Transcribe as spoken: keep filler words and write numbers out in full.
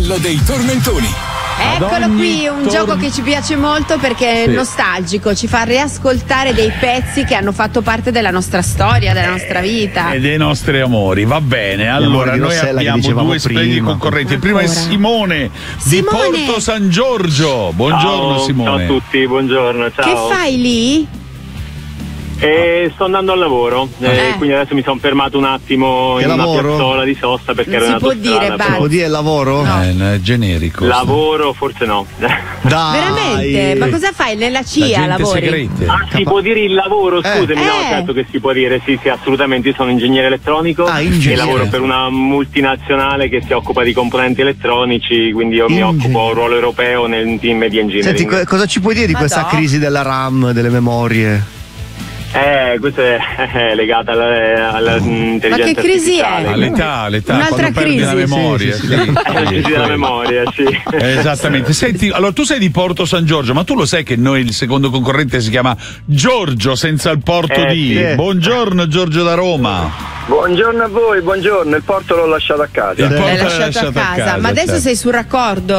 castello dei tormentoni. Eccolo qui, un tor- gioco che ci piace molto perché Sì. è nostalgico, ci fa riascoltare dei pezzi che hanno fatto parte della nostra storia, della nostra vita. E dei nostri amori, va bene. Allora, amori di noi Rossella che abbiamo dicevamo due splendidi prima. concorrenti. Il primo è Ancora. Simone, Simone. di Porto San Giorgio. Buongiorno Ciao, Simone. ciao a tutti, buongiorno, ciao. Che fai lì? Eh, sto andando al lavoro, eh, Eh. quindi adesso mi sono fermato un attimo Che in lavoro? una piazzola di sosta perché Non ero si in può autostrada, dire, però- Bal. Vuol dire lavoro? No. Eh, è generico. Lavoro forse no. Dai. Veramente? Ma cosa fai? Nella C I A Agente lavori? segrete. Ah, si può dire il lavoro, scusami, no, Eh. certo che si può dire, sì, sì, assolutamente, io sono ingegnere elettronico Ah, ingegnere. e lavoro per una multinazionale che si occupa di componenti elettronici, quindi io mi Ingegnere. occupo un ruolo europeo nel team di engineering. Senti, co- cosa ci puoi dire di questa Madò. crisi della RAM, delle memorie? Eh, questa è, è legata alla, alla intelligenza Ma che crisi è? artificiale. All'età, l'età, Un'altra quando perdi la crisi. memoria. Sì, sì, sì. È la crisi della memoria, sì. Eh, Esattamente. Senti, allora tu sei di Porto San Giorgio, ma tu lo sai che noi il secondo concorrente si chiama Giorgio senza il porto Eh, di. sì. Buongiorno Giorgio da Roma. Buongiorno a voi, buongiorno, il porto l'ho lasciato a casa. Il porto L'hai l'hai lasciato a casa, ma adesso certo. sei sul raccordo?